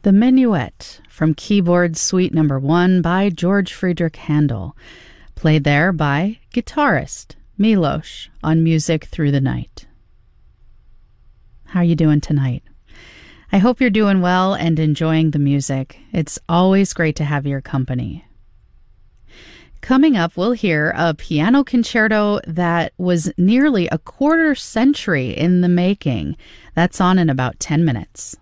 The Minuet from Keyboard Suite No. 1 by George Friedrich Handel, played there by guitarist Milos on Music Through the Night. How are you doing tonight? I hope you're doing well and enjoying the music. It's always great to have your company. Coming up, we'll hear a piano concerto that was nearly a quarter century in the making. That's on in about 10 minutes.